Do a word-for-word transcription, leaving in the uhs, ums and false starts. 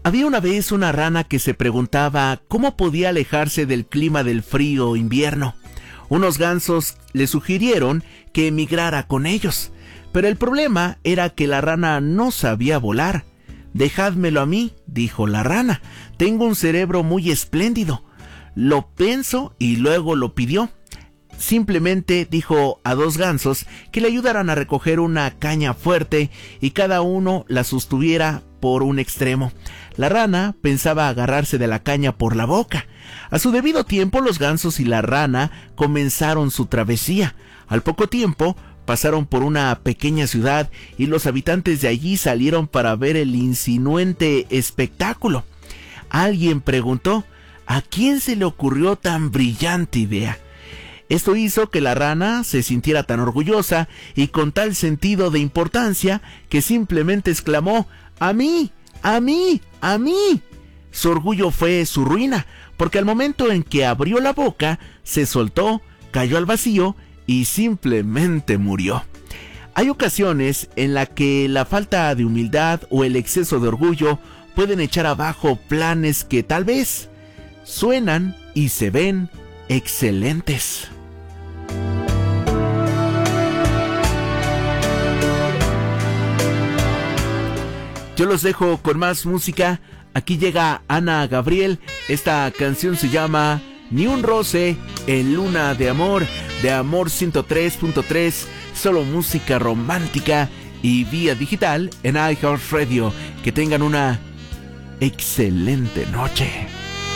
Había una vez una rana que se preguntaba cómo podía alejarse del clima del frío invierno. Unos gansos le sugirieron que emigrara con ellos, pero el problema era que la rana no sabía volar. «Dejádmelo a mí», dijo la rana, «tengo un cerebro muy espléndido». Lo pensó y luego lo pidió. Simplemente dijo a dos gansos que le ayudaran a recoger una caña fuerte y cada uno la sostuviera por un extremo. La rana pensaba agarrarse de la caña por la boca. A su debido tiempo, los gansos y la rana comenzaron su travesía. Al poco tiempo, pasaron por una pequeña ciudad y los habitantes de allí salieron para ver el insinuante espectáculo. Alguien preguntó: ¿a quién se le ocurrió tan brillante idea? Esto hizo que la rana se sintiera tan orgullosa y con tal sentido de importancia que simplemente exclamó: ¡a mí! ¡a mí! ¡a mí! Su orgullo fue su ruina, porque al momento en que abrió la boca, se soltó, cayó al vacío y simplemente murió. Hay ocasiones en las que la falta de humildad o el exceso de orgullo pueden echar abajo planes que tal vez suenan y se ven excelentes. Yo los dejo con más música. Aquí llega Ana Gabriel. Esta canción se llama Ni un roce en luna de amor, de Amor ciento tres punto tres. Solo música romántica y vía digital en iHeartRadio. Que tengan una excelente noche.